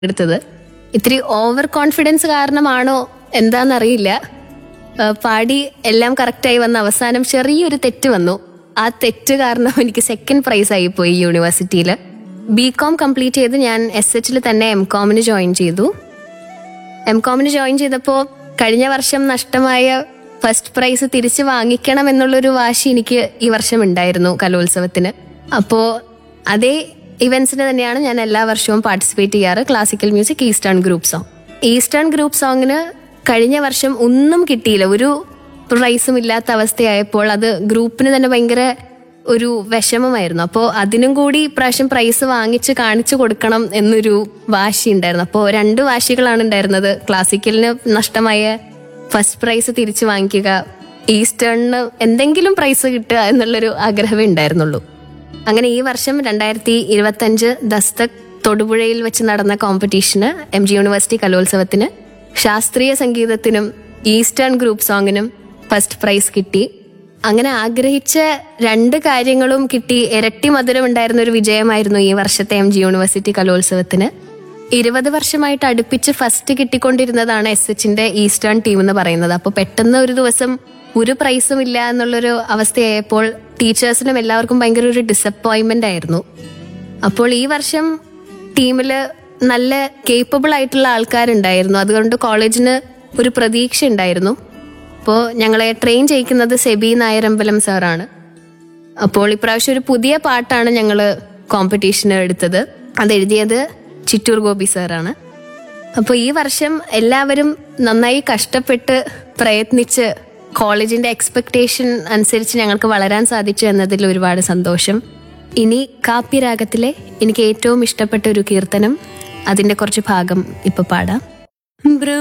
എടുത്തത്. ഇത്തിരി over confidence കാരണമാണോ എന്താണെന്നറിയില്ല. പാടി എല്ലാം കറക്റ്റായി വന്ന അവസാനം ചെറിയൊരു തെറ്റ് വന്നു. ആ തെറ്റ് കാരണം എനിക്ക് സെക്കൻഡ് പ്രൈസ് ആയി പോയി യൂണിവേഴ്സിറ്റിയിൽ. ബികോം കംപ്ലീറ്റ് ചെയ്ത് ഞാൻ SH തന്നെ MCOMന് ജോയിൻ ചെയ്തു. MCOMന് ജോയിൻ ചെയ്തപ്പോൾ കഴിഞ്ഞ വർഷം നഷ്ടമായ ഫസ്റ്റ് പ്രൈസ് തിരിച്ചു വാങ്ങിക്കണം എന്നുള്ളൊരു വാശി എനിക്ക് ഈ വർഷം ഉണ്ടായിരുന്നു കലോത്സവത്തിന്. അപ്പോൾ അതേ ഇവന്റ്സിന് തന്നെയാണ് ഞാൻ എല്ലാ വർഷവും പാർട്ടിസിപ്പേറ്റ് ചെയ്യാറ്. Classical music eastern group song. Eastern group സോങ്ങിന് കഴിഞ്ഞ വർഷം ഒന്നും കിട്ടിയില്ല, ഒരു പ്രൈസും ഇല്ലാത്ത അവസ്ഥയായപ്പോൾ അത് ഗ്രൂപ്പിന് തന്നെ ഭയങ്കര ഒരു വിഷമമായിരുന്നു. അപ്പോൾ അതിനും കൂടി ഇപ്രാവശ്യം പ്രൈസ് വാങ്ങിച്ച് കാണിച്ചു കൊടുക്കണം എന്നൊരു വാശി ഉണ്ടായിരുന്നു. അപ്പോൾ 2 വാശികളാണ് ഉണ്ടായിരുന്നത്. ക്ലാസിക്കലിന് നഷ്ടമായ ഫസ്റ്റ് പ്രൈസ് തിരിച്ചു വാങ്ങിക്കുക, ഈസ്റ്റേണിന് എന്തെങ്കിലും പ്രൈസ് കിട്ടുക എന്നുള്ളൊരു ആഗ്രഹമേ ഉണ്ടായിരുന്നുള്ളൂ. അങ്ങനെ ഈ വർഷം 2025 ദസ്തക് തൊടുപുഴയിൽ വെച്ച് നടന്ന കോമ്പറ്റീഷന് MG യൂണിവേഴ്സിറ്റി കലോത്സവത്തിന് ശാസ്ത്രീയ സംഗീതത്തിനും ഈസ്റ്റേൺ ഗ്രൂപ്പ് സോങ്ങിനും ഫസ്റ്റ് പ്രൈസ് കിട്ടി. അങ്ങനെ ആഗ്രഹിച്ച 2 കാര്യങ്ങളും കിട്ടി. ഇരട്ടി മധുരം ഉണ്ടായിരുന്ന ഒരു വിജയമായിരുന്നു ഈ വർഷത്തെ MG യൂണിവേഴ്സിറ്റി കലോത്സവത്തിന്. 20 വർഷമായിട്ട് അടുപ്പിച്ച് ഫസ്റ്റ് കിട്ടിക്കൊണ്ടിരുന്നതാണ് SHന്റെ ഈസ്റ്റേൺ ടീം എന്ന് പറയുന്നത്. അപ്പോൾ പെട്ടെന്ന് ഒരു ദിവസം ഒരു പ്രൈസും ഇല്ല എന്നുള്ളൊരു അവസ്ഥയായപ്പോൾ ടീച്ചേഴ്സിനും എല്ലാവർക്കും ഭയങ്കര ഒരു ഡിസപ്പോയിൻമെന്റ് ആയിരുന്നു. അപ്പോൾ ഈ വർഷം ടീമിൽ നല്ല കേപ്പബിൾ ആയിട്ടുള്ള ആൾക്കാരുണ്ടായിരുന്നു. അതുകൊണ്ട് കോളേജിന് ഒരു പ്രതീക്ഷ ഉണ്ടായിരുന്നു. അപ്പോൾ ഞങ്ങളെ ട്രെയിൻ ചെയ്യിക്കുന്നത് സെബി നായരമ്പലം സാറാണ്. അപ്പോൾ ഇപ്രാവശ്യം ഒരു പുതിയ പാട്ടാണ് ഞങ്ങൾ കോമ്പറ്റീഷന് എടുത്തത്. അതെഴുതിയത് ചിറ്റൂർ ഗോപി സാറാണ്. അപ്പോൾ ഈ വർഷം എല്ലാവരും നന്നായി കഷ്ടപ്പെട്ട് പ്രയത്നിച്ച് കോളേജിന്റെ എക്സ്പെക്ടേഷൻ അനുസരിച്ച് ഞങ്ങൾക്ക് വളരാൻ സാധിച്ചു എന്നതിൽ ഒരുപാട് സന്തോഷം. ഇനി കാപ്യരാഗത്തിലെ എനിക്ക് ഏറ്റവും ഇഷ്ടപ്പെട്ട ഒരു കീർത്തനം, അതിന്റെ കുറച്ച് ഭാഗം ഇപ്പൊ പാടാം.